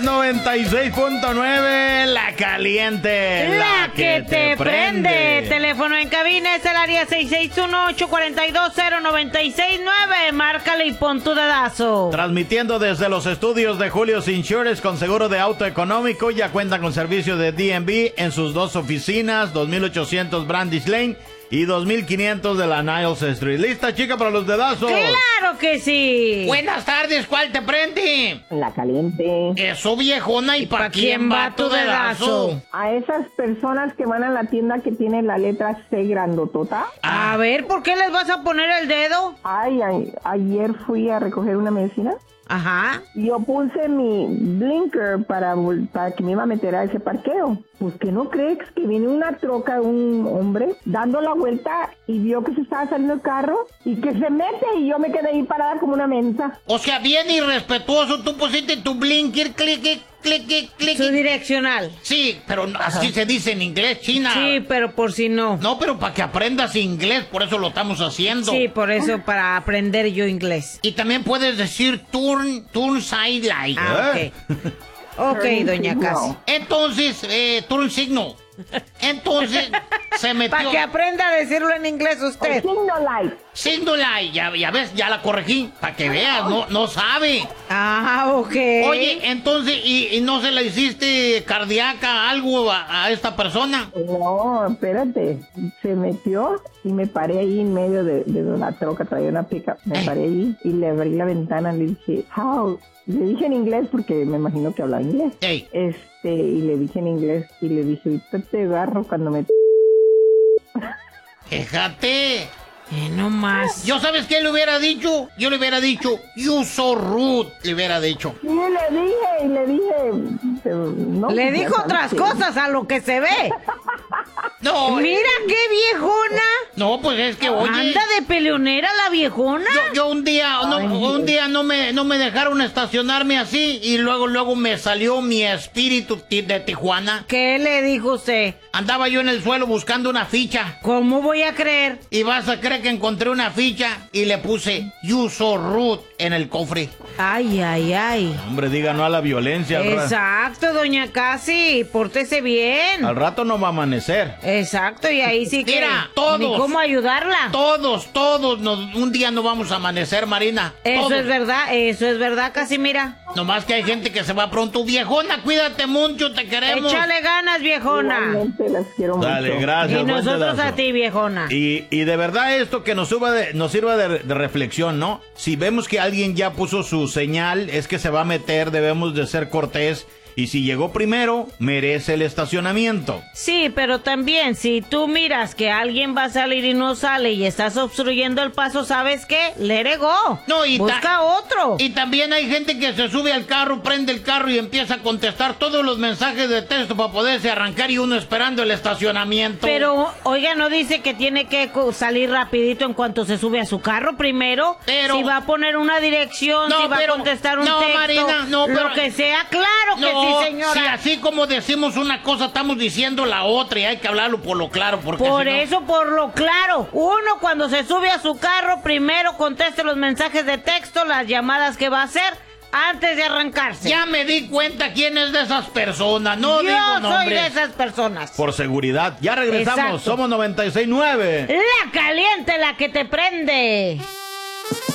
Es 96.9, la caliente. La que te prende. Teléfono en cabina es el área 661-842-0969. Márcale y pon tu dedazo. Transmitiendo desde los estudios de Julio's Insurance con seguro de auto económico. Ya cuentan con servicio de DMV en sus dos oficinas, 2800 Brandish Lane y 2500 de la Niles Street. ¿Lista, chica, para los dedazos? ¡Claro que sí! Buenas tardes, ¿cuál te prende? La caliente. Eso, viejona, ¿y para quién va tu dedazo? A esas personas que van a la tienda que tiene la letra C grandotota. A ver, ¿por qué les vas a poner el dedo? Ayer fui a recoger una medicina. Ajá. Yo puse mi blinker para que me iba a meter a ese parqueo. Pues que no crees que viene una troca de un hombre dando la vuelta y vio que se estaba saliendo el carro y que se mete y yo me quedé ahí parada como una mensa. O sea, bien irrespetuoso, tú pusiste tu blinker, clic. Su direccional. Sí, pero así se dice en inglés, China. Sí, pero por si no. No, pero para que aprendas inglés, por eso lo estamos haciendo. Sí, por eso, para aprender yo inglés. Y también puedes decir turn side light. Ah, ok. Ok, doña Casi. Entonces, turn signal. Entonces, se metió... Para que aprenda a decirlo en inglés usted. Signal light. Signal light, ya ves, ya la corregí. Para que veas, no sabe. Ah, ok. Oye, entonces, ¿y no se le hiciste cardíaca algo a esta persona? No, espérate. Se metió y me paré ahí en medio de la troca, traía una pica. Me paré ahí y le abrí la ventana y le dije, how? Le dije en inglés porque me imagino que hablaba inglés. Hey. Y le dije en inglés y le dije, ahorita te agarro cuando me... Fíjate. No más. ¿Yo sabes qué le hubiera dicho? Yo le hubiera dicho, you so rude, le hubiera dicho. Sí, le dije... No, le dijo otras cosas a lo que se ve. No. Mira qué viejona. No, pues es que, oye... Anda de peleonera la viejona. Yo un día no me dejaron estacionarme así y luego me salió mi espíritu de Tijuana. ¿Qué le dijo usted? Andaba yo en el suelo buscando una ficha. ¿Cómo voy a creer? Y vas a creer que encontré una ficha y le puse you so rude en el cofre. Ay. Hombre, diga no a la violencia. Exacto, doña Casi, pórtese bien. Al rato no va a amanecer. Exacto, y ahí sí que... Mira, todos. Ni cómo ayudarla. Todos, un día no vamos a amanecer, Marina. Eso Todos. es verdad, Casi, mira. Nomás que hay gente que se va pronto. Viejona, cuídate mucho, te queremos. Échale ganas, viejona. Igualmente las quiero Dale, mucho. gracias. Y buen nosotros dedazo. a ti, viejona. Y de verdad esto que nos sirva de reflexión, ¿no? Si vemos que alguien ya puso su señal, es que se va a meter, debemos de ser cortés. Y si llegó primero, merece el estacionamiento. Sí, pero también, si tú miras que alguien va a salir y no sale y estás obstruyendo el paso, ¿sabes qué? Let it go. No, y busca otro. Y también hay gente que se sube al carro, prende el carro y empieza a contestar todos los mensajes de texto para poderse arrancar y uno esperando el estacionamiento. Pero, oiga, ¿no dice que tiene que salir rapidito en cuanto se sube a su carro primero? Pero... Si va a poner una dirección, si va a contestar un texto, Marina, no, pero... lo que sea, claro que sí, señora. Si así como decimos una cosa, estamos diciendo la otra y hay que hablarlo por lo claro. Porque por si no... eso, por lo claro. Uno cuando se sube a su carro, primero conteste los mensajes de texto, las llamadas que va a hacer antes de arrancarse. Ya me di cuenta quién es de esas personas, no Yo digo soy nombres. de esas personas. Por seguridad. Ya regresamos. Exacto. Somos 96.9. La caliente, la que te prende.